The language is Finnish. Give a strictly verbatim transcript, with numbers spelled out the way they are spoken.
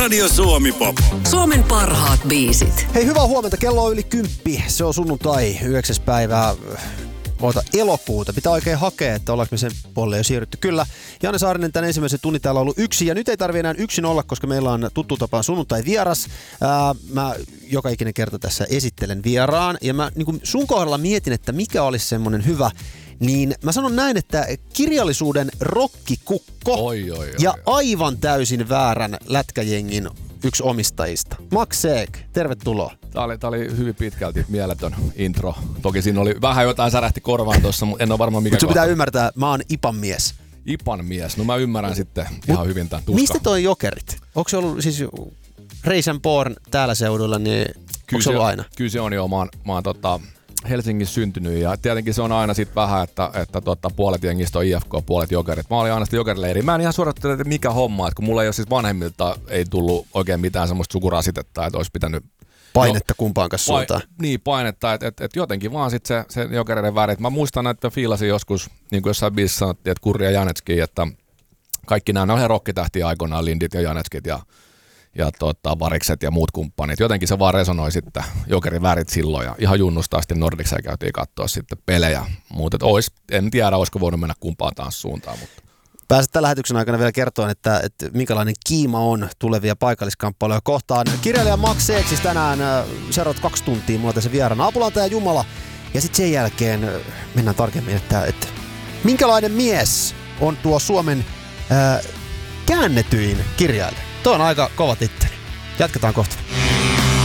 Radio Suomi Pop. Suomen parhaat biisit. Hei, hyvää huomenta. Kello on yli kymppi. Se on sunnuntai, yhdeksäs päivää Oota, elokuuta. Pitää oikein hakea, että ollaanko me sen puolelle jo siirrytty. Kyllä, Janne Saarinen tämän ensimmäisen tunnin täällä on ollut yksi. Ja nyt ei tarvitse enää yksin olla, koska meillä on tuttu tapaan sunnuntai vieras. Ää, mä joka ikinen kerta tässä esittelen vieraan. Ja mä niin kuin sun kohdalla mietin, että mikä olisi semmoinen hyvä. Niin mä sanon näin, että kirjallisuuden rokkikukko oi, oi, oi, ja oi. aivan täysin väärän lätkäjengin yksi omistajista. Max Seek, tervetuloa. Tämä oli, tämä oli hyvin pitkälti mieletön intro. Toki siinä oli vähän jotain särähti korvaan tuossa, mutta en ole varma mikä. Mutta sun pitää ymmärtää, mä oon Ipan mies. Ipan mies, no mä ymmärrän sitten ihan Mut hyvin tämän tuskan. Mistä toi Jokerit? Onko se ollut siis Reisen Born täällä seudulla, niin onko se ollut aina? Kyllä se on jo, mä oon, mä oon tota Helsingissä syntynyt ja tietenkin se on aina sit vähän, että, että tota, puolet jengistä on I F K, puolet Jokerit. Mä olin aina sitten Jokerileiri. Mä en ihan suoraan tiedä, että mikä homma, että kun mulla ei ole siis vanhemmilta ei tullut oikein mitään semmoista sukurasitetta, että olisi pitänyt painetta no, kumpaankaan suuntaan. Pa- niin, painetta, että et, et jotenkin vaan sitten se, se Jokereiden värit. Mä muistan, että fiilasin joskus, niin kuin jossain biisissä sanottiin, että Kurri ja Janetski, että kaikki nämä on ihan rokkitähtiä aikoinaan, Lindit ja Janetskit ja ja tota, Varikset ja muut kumppanit. Jotenkin se vaan resonoi sitten Jokerin värit silloin ja ihan junnusta asti Nordicseen käytiin katsoa sitten pelejä. Mutta ois, en tiedä, olisiko voinut mennä kumpaan taas suuntaan. Mutta. Pääset tämän lähetyksen aikana vielä kertoa, että, että minkälainen kiima on tulevia paikalliskamppailuja kohtaan. Kirjailija Max Seek siis tänään seuraavat kaksi tuntia mulla tässä vieraana. Apulantaja Jumala. Ja sitten sen jälkeen mennään tarkemmin, että, että minkälainen mies on tuo Suomen ää, käännetyin kirjailija. Tuo on aika kova titteli. Jatketaan kohta.